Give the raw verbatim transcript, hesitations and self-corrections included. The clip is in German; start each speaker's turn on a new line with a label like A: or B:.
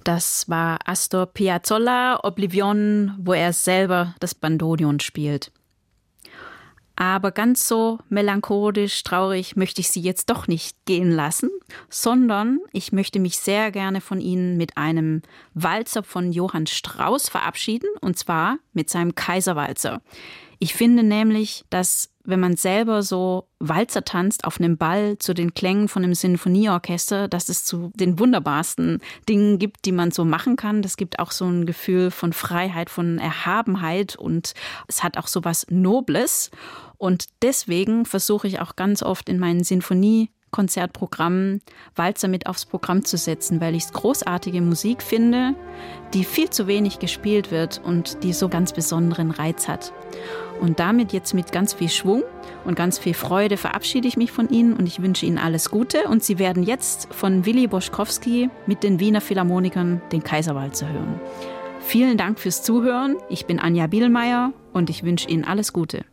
A: Das war Astor Piazzolla, Oblivion, wo er selber das Bandoneon spielt. Aber ganz so melancholisch, traurig möchte ich Sie jetzt doch nicht gehen lassen, sondern ich möchte mich sehr gerne von Ihnen mit einem Walzer von Johann Strauss verabschieden, und zwar mit seinem Kaiserwalzer. Ich finde nämlich, dass wenn man selber so Walzer tanzt auf einem Ball zu den Klängen von einem Sinfonieorchester, dass es zu den wunderbarsten Dingen gibt, die man so machen kann. Das gibt auch so ein Gefühl von Freiheit, von Erhabenheit, und es hat auch so was Nobles. Und deswegen versuche ich auch ganz oft in meinen Sinfoniekonzertprogrammen Walzer mit aufs Programm zu setzen, weil ich es großartige Musik finde, die viel zu wenig gespielt wird und die so ganz besonderen Reiz hat. Und damit jetzt mit ganz viel Schwung und ganz viel Freude verabschiede ich mich von Ihnen und ich wünsche Ihnen alles Gute. Und Sie werden jetzt von Willi Boschkowski mit den Wiener Philharmonikern den Kaiserwalzer hören. Vielen Dank fürs Zuhören. Ich bin Anja Bielmeier und ich wünsche Ihnen alles Gute.